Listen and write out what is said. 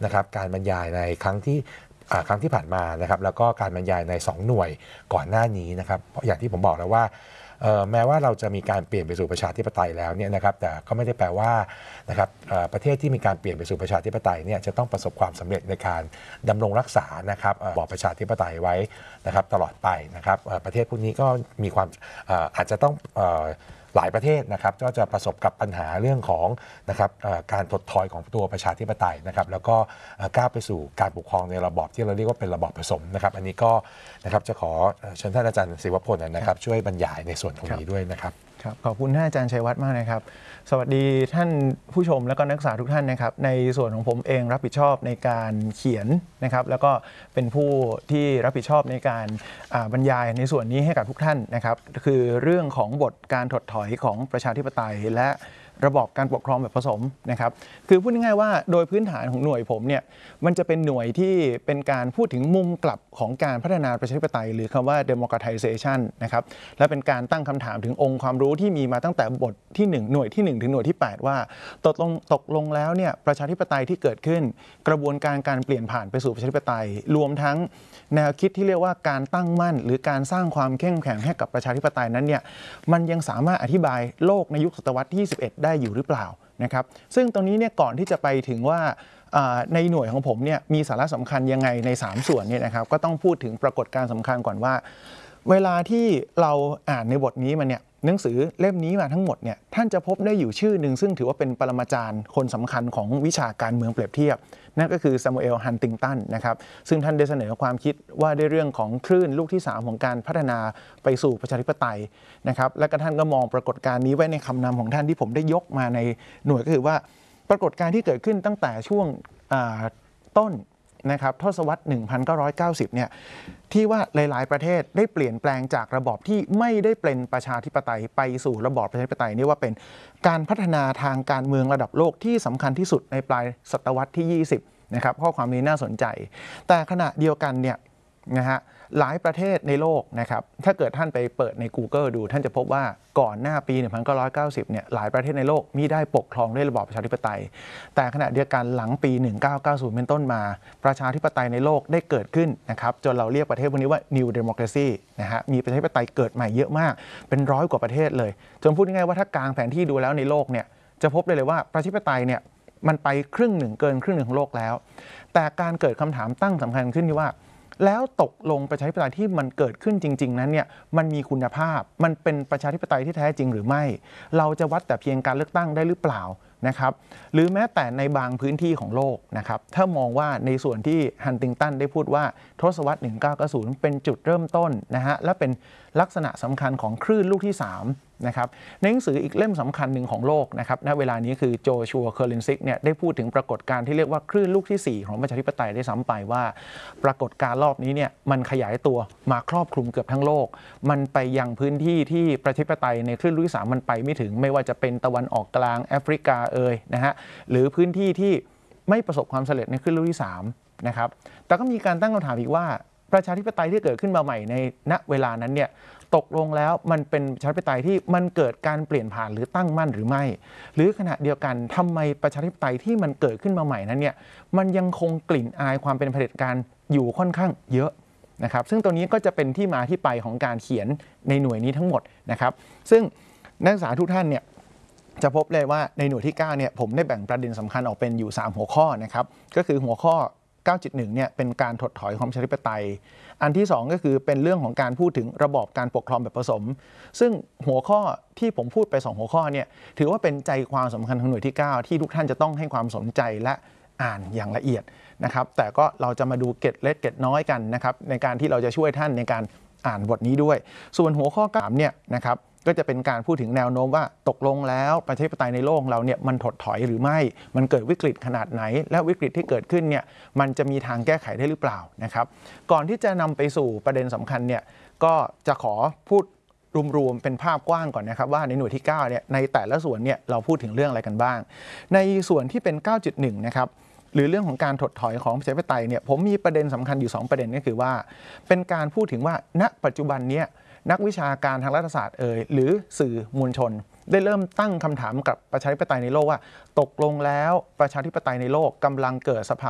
นะครับการบรรยายในครั้งที่ผ่านมานะครับแล้วก็การบรรยายใน2หน่วยก่อนหน้านี้นะครับเพราะอย่างที่ผมบอกแล้วว่าแม้ว่าเราจะมีการเปลี่ยนไปสู่ประชาธิปไตยแล้วเนี่ยนะครับแต่ก็ไม่ได้แปลว่านะครับประเทศที่มีการเปลี่ยนไปสู่ประชาธิปไตยเนี่ยจะต้องประสบความสำเร็จในการดำรงรักษานะครับระบอบประชาธิปไตยไว้นะครับตลอดไปนะครับประเทศพวกนี้ก็มีความอาจจะต้องหลายประเทศนะครับก็จะประสบกับปัญหาเรื่องของนะครับการถดถอยของตัวประชาธิปไตยนะครับแล้วก็ก้าวไปสู่การปกครองในระบอบที่เราเรียกว่าเป็นระบอบผสมนะครับอันนี้ก็นะครับจะขอเชิญท่านอาจารย์ศิวพลนะครับช่วยบรรยายในส่วนตรงนี้ด้วยนะครับครับขอบคุณท่านอาจารย์ชัยวัฒน์มากนะครับสวัสดีท่านผู้ชมและก็นักศึกษาทุกท่านนะครับในส่วนของผมเองรับผิดชอบในการเขียนนะครับแล้วก็เป็นผู้ที่รับผิดชอบในการบรรยายในส่วนนี้ให้กับทุกท่านนะครับคือเรื่องของบทการถดถอยของประชาธิปไตยและระบอบการปกครองแบบผสมนะครับคือพูดง่ายๆว่าโดยพื้นฐานของหน่วยผมเนี่ยมันจะเป็นหน่วยที่เป็นการพูดถึงมุมกลับของการพัฒนาประชาธิปไตยหรือคำว่า democratization นะครับและเป็นการตั้งคำถามถึงองค์ความรู้ที่มีมาตั้งแต่บทที่1หน่วยที่1ถึงหน่วยที่8ว่าตกลงแล้วเนี่ยประชาธิปไตยที่เกิดขึ้นกระบวนการเปลี่ยนผ่านไปสู่ประชาธิปไตยรวมทั้งแนวคิดที่เรียกว่าการตั้งมั่นหรือการสร้างความเข้มแข็งให้กับประชาธิปไตยนั้นเนี่ยมันยังสามารถอธิบายโลกในยุคศตวรรษที่21ได้อยู่หรือเปล่านะครับซึ่งตรงนี้เนี่ยก่อนที่จะไปถึงว่าในหน่วยของผมเนี่ยมีสาระสำคัญยังไงใน3ส่วนเนี่ยนะครับก็ต้องพูดถึงปรากฏการณ์สำคัญก่อนว่าเวลาที่เราอ่านในบทนี้มันเนี่ยหนังสือเล่มนี้มาทั้งหมดเนี่ยท่านจะพบได้อยู่ชื่อหนึ่งซึ่งถือว่าเป็นปรมาจารย์คนสำคัญของวิชาการเมืองเปรียบเทียบนั่นก็คือซามูเอล ฮันติงตันนะครับซึ่งท่านได้เสนอความคิดว่าด้วยเรื่องของคลื่นลูกที่3ของการพัฒนาไปสู่ประชาธิปไตยนะครับและก็ท่านก็มองปรากฏการณ์นี้ไว้ในคำนำของท่านที่ผมได้ยกมาในหน่วยก็คือว่าปรากฏการณ์ที่เกิดขึ้นตั้งแต่ช่วงต้นนะครับทศวรรษ 1990 เนี่ยที่ว่าหลายๆประเทศได้เปลี่ยนแปลงจากระบอบที่ไม่ได้เป็นประชาธิปไตยไปสู่ระบอบประชาธิปไตยนี่ว่าเป็นการพัฒนาทางการเมืองระดับโลกที่สำคัญที่สุดในปลายศตวรรษที่ 20 นะครับข้อความนี้น่าสนใจแต่ขณะเดียวกันเนี่ยนะฮะหลายประเทศในโลกนะครับถ้าเกิดท่านไปเปิดใน Google ดูท่านจะพบว่าก่อนหน้าปี 1990 เนี่ยหลายประเทศในโลกมิได้ปกครองด้วยระบอบประชาธิปไตยแต่ขณะเดียวกันหลังปี 1990 เป็นต้นมาประชาธิปไตยในโลกได้เกิดขึ้นนะครับจนเราเรียกประเทศพวกนี้ว่า New Democracy นะฮะมีประชาธิปไตยเกิดใหม่เยอะมากเป็น100 กว่าประเทศเลยจนพูดง่ายๆว่าถ้ากางแผนที่ดูแล้วในโลกเนี่ยจะพบเลยว่าประชาธิปไตยเนี่ยมันไปครึ่งหนึ่งเกินครึ่งหนึ่งของโลกแล้วแต่การเกิดคำถามตั้งสำคัญขึ้นที่ว่าแล้วตกลงประชาธิปไตยที่มันเกิดขึ้นจริงๆนั้นเนี่ยมันมีคุณภาพมันเป็นประชาธิปไตยที่แท้จริงหรือไม่เราจะวัดแต่เพียงการเลือกตั้งได้หรือเปล่านะครับหรือแม้แต่ในบางพื้นที่ของโลกนะครับถ้ามองว่าในส่วนที่ฮันติงตันได้พูดว่าทศวรรษ 1990 เป็นจุดเริ่มต้นนะฮะและเป็นลักษณะสำคัญของคลื่นลูกที่3นะครับในหนังสืออีกเล่มสำคัญหนึ่งของโลกนะครับณเวลานี้คือโจชัว เคอร์ลินซิกเนี่ยได้พูดถึงปรากฏการณ์ที่เรียกว่าคลื่นลูกที่4ของประชาธิปไตยได้ซ้ำไปว่าปรากฏการณ์รอบนี้เนี่ยมันขยายตัวมาครอบคลุมเกือบทั้งโลกมันไปยังพื้นที่ที่ประชาธิปไตยในคลื่นลูกที่3มันไปไม่ถึงไม่ว่าจะเป็นตะวันออกกลางแอฟริกานะฮะหรือพื้นที่ที่ไม่ประสบความสำเร็จในคลื่นลูกที่3นะครับแต่ก็มีการตั้งคำถามอีกว่าประชาธิปไตยที่เกิดขึ้นมาใหม่ในณเวลานั้นเนี่ยตกลงแล้วมันเป็นประชาธิปไตยที่มันเกิดการเปลี่ยนผ่านหรือตั้งมั่นหรือไม่หรือขณะเดียวกันทำไมประชาธิปไตยที่มันเกิดขึ้นมาใหม่นั้นเนี่ยมันยังคงกลิ่นอายความเป็นเผด็จการอยู่ค่อนข้างเยอะนะครับซึ่งตัวนี้ก็จะเป็นที่มาที่ไปของการเขียนในหน่วยนี้ทั้งหมดนะครับซึ่งนักศึกษาทุกท่านเนี่ยจะพบเลยว่าในหน่วยที่9เนี่ยผมได้แบ่งประเด็นสำคัญออกเป็นอยู่3หัวข้อนะครับก็คือหัวข้อ 9.1 เนี่ยเป็นการถดถอยของประชาธิปไตยอันที่2ก็คือเป็นเรื่องของการพูดถึงระบอบการปกครองแบบผสมซึ่งหัวข้อที่ผมพูดไป2หัวข้อเนี่ยถือว่าเป็นใจความสำคัญของหน่วยที่9ที่ทุกท่านจะต้องให้ความสนใจและอ่านอย่างละเอียดนะครับแต่ก็เราจะมาดูเกร็ดเล็กเกร็ดน้อยกันนะครับในการที่เราจะช่วยท่านในการอ่านบทนี้ด้วยส่วนหัวข้อ3เนี่ยนะครับก็จะเป็นการพูดถึงแนวโน้มว่าตกลงแล้วประชาธิปไตยในโลกเราเนี่ยมันถดถอยหรือไม่มันเกิดวิกฤตขนาดไหนและวิกฤตที่เกิดขึ้นเนี่ยมันจะมีทางแก้ไขได้หรือเปล่านะครับก่อนที่จะนำไปสู่ประเด็นสำคัญเนี่ยก็จะขอพูดรวมๆเป็นภาพกว้างก่อนนะครับว่าในหน่วยที่9เนี่ยในแต่ละส่วนเนี่ยเราพูดถึงเรื่องอะไรกันบ้างในส่วนที่เป็น 9.1 นะครับหรือเรื่องของการถดถอยของประชาธิปไตยเนี่ยผมมีประเด็นสำคัญอยู่2ประเด็นก็คือว่าเป็นการพูดถึงว่าณปัจจุบันเนี้ยนักวิชาการทางรัฐศาสตร์หรือสื่อมวลชนได้เริ่มตั้งคำถามกับประชาธิปไตยในโลกว่าตกลงแล้วประชาธิปไตยในโลกกำลังเกิดสภาวะ